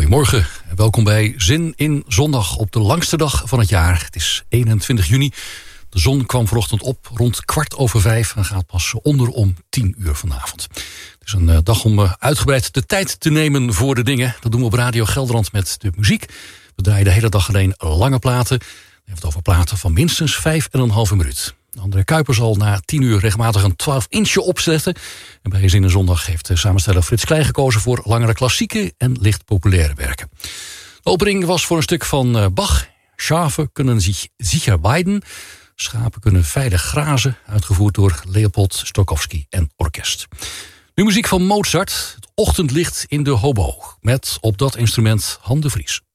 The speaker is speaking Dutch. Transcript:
Goedemorgen en welkom bij Zin in Zondag op de langste dag van het jaar. Het is 21 juni. De zon kwam vanochtend op rond 5:15 en gaat pas onder om 10:00 vanavond. Het is een dag om uitgebreid de tijd te nemen voor de dingen. Dat doen we op Radio Gelderland met de muziek. We draaien de hele dag alleen lange platen. We hebben het over platen van minstens 5,5 minuut. André Kuiper zal na 10:00 regelmatig een 12-inchje opzetten. En bij Zin in Zondag heeft de samensteller Frits Klein gekozen voor langere klassieke en licht populaire werken. De opening was voor een stuk van Bach. Schafen kunnen zich sicher weiden. Schapen kunnen veilig grazen. Uitgevoerd door Leopold Stokowski en orkest. Nu muziek van Mozart. Het ochtendlicht in de hobo. Met op dat instrument Han de Vries.